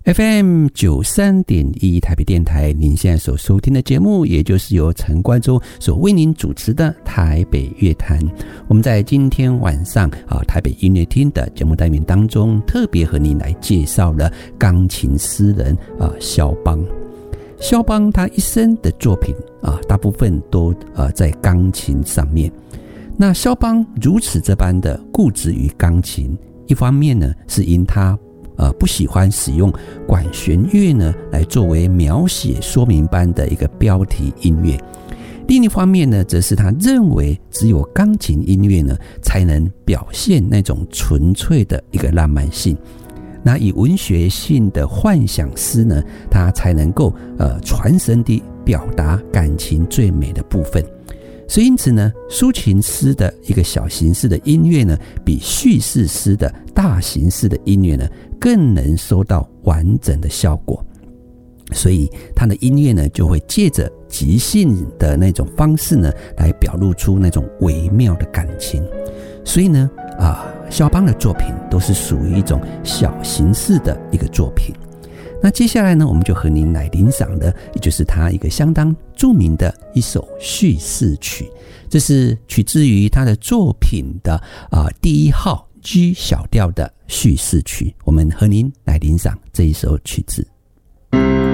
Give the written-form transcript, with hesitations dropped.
FM 93.1台北电台，您现在所收听的节目，也就是由陈冠洲所为您主持的台北乐坛。我们在今天晚上台北音乐厅的节目单元当中，特别和您来介绍了钢琴诗人肖邦。肖邦他一生的作品大部分都在钢琴上面。那肖邦如此这般的固执于钢琴，一方面呢是因他不喜欢使用管弦乐呢来作为描写说明般的一个标题音乐，另一方面呢则是他认为只有钢琴音乐呢才能表现那种纯粹的一个浪漫性，那以文学性的幻想诗呢，它才能够传神地表达感情最美的部分。所以因此呢，抒情诗的一个小形式的音乐呢，比叙事诗的大形式的音乐呢，更能收到完整的效果。所以他的音乐呢，就会借着即兴的那种方式呢，来表露出那种微妙的感情。所以呢，肖邦的作品都是属于一种小形式的一个作品。那接下来呢，我们就和您来欣赏的，也就是他一个相当著名的一首叙事曲，这是取自于他的作品的第1号 G 小调的叙事曲。我们和您来欣赏这一首曲子。